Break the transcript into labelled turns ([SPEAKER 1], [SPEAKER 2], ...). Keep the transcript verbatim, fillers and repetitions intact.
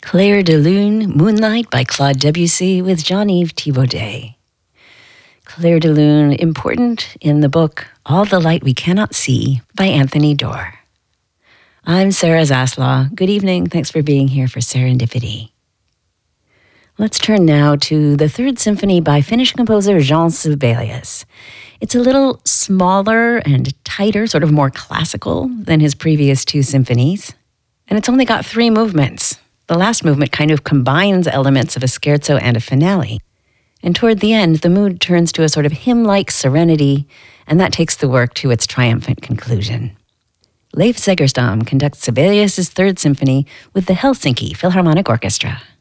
[SPEAKER 1] Clair de Lune, Moonlight by Claude Debussy with Jean-Yves Thibaudet. Clair de Lune, important in the book All the Light We Cannot See by Anthony Doerr. I'm Sarah Zaslaw. Good evening. Thanks for being here for Serendipity. Let's turn now to the Third Symphony by Finnish composer Jean Sibelius. It's a little smaller and tighter, sort of more classical than his previous two symphonies. And it's only got three movements. The last movement kind of combines elements of a scherzo and a finale. And toward the end, the mood turns to a sort of hymn-like serenity, and that takes the work to its triumphant conclusion. Leif Segerstam conducts Sibelius' Third Symphony with the Helsinki Philharmonic Orchestra.